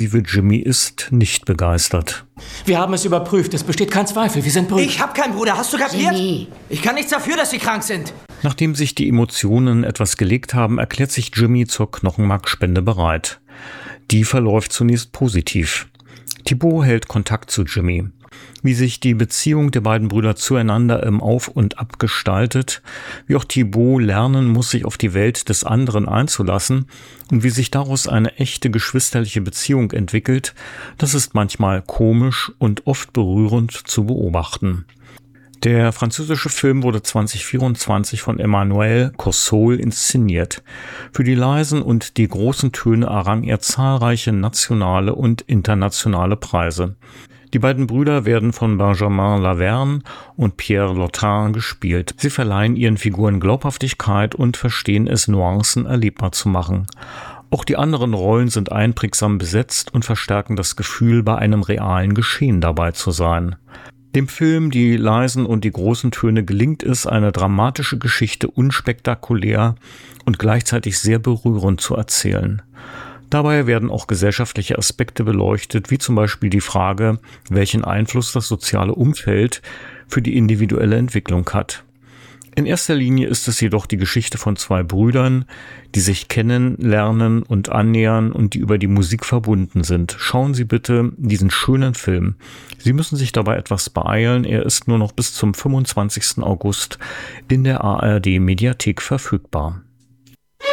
inklusive Jimmy ist nicht begeistert. Wir haben es überprüft, es besteht kein Zweifel, wir sind Brüder. Ich hab keinen Bruder, hast du kapiert? Jimmy. Ich kann nichts dafür, dass sie krank sind. Nachdem sich die Emotionen etwas gelegt haben, erklärt sich Jimmy zur Knochenmarkspende bereit. Die verläuft zunächst positiv. Thibaut hält Kontakt zu Jimmy. Wie sich die Beziehung der beiden Brüder zueinander im Auf und Ab gestaltet, wie auch Thibaut lernen muss, sich auf die Welt des anderen einzulassen und wie sich daraus eine echte geschwisterliche Beziehung entwickelt, das ist manchmal komisch und oft berührend zu beobachten. Der französische Film wurde 2024 von Emmanuel Cossol inszeniert. Für die leisen und die großen Töne errang er zahlreiche nationale und internationale Preise. Die beiden Brüder werden von Benjamin Laverne und Pierre Lottin gespielt. Sie verleihen ihren Figuren Glaubhaftigkeit und verstehen es, Nuancen erlebbar zu machen. Auch die anderen Rollen sind einprägsam besetzt und verstärken das Gefühl, bei einem realen Geschehen dabei zu sein. Dem Film Die leisen und die großen Töne gelingt es, eine dramatische Geschichte unspektakulär und gleichzeitig sehr berührend zu erzählen. Dabei werden auch gesellschaftliche Aspekte beleuchtet, wie zum Beispiel die Frage, welchen Einfluss das soziale Umfeld für die individuelle Entwicklung hat. In erster Linie ist es jedoch die Geschichte von zwei Brüdern, die sich kennenlernen und annähern und die über die Musik verbunden sind. Schauen Sie bitte diesen schönen Film. Sie müssen sich dabei etwas beeilen. Er ist nur noch bis zum 25. August in der ARD-Mediathek verfügbar.